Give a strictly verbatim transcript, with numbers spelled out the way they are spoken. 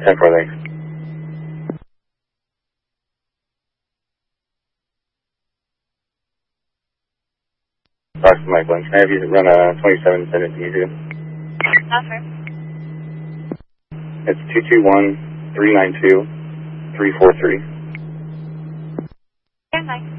ten four, thanks. Boston Mike one, can I have you run a twenty-seven seventeen two? Offer. It's two two one, three nine two, three four three. Stand by.